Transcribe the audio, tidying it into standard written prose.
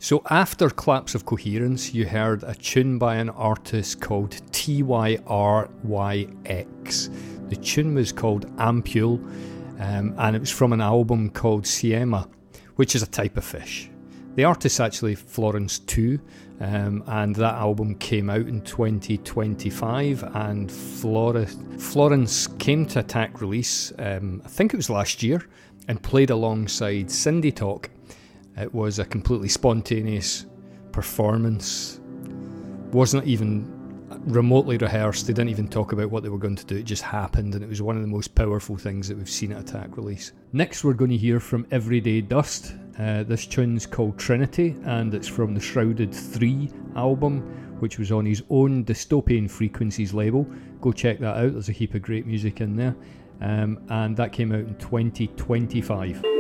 So after Collapse of Coherence, you heard a tune by an artist called TYRYX. The tune was called Ampule, and it was from an album called Siema, which is a type of fish. The artist's actually Florence 2, and that album came out in 2025, and Florence came to Attack Release, I think it was last year, and played alongside Cindy Talk. It was a completely spontaneous performance, wasn't even remotely rehearsed. They didn't even talk about what they were going to do. It just happened, and it was one of the most powerful things that we've seen at Attack Release. Next we're going to hear from Everyday Dust. This tune's called Trinity, and it's from the Shrouded 3 album, which was on his own Dystopian Frequencies label. Go check that out, there's a heap of great music in there, and that came out in 2025.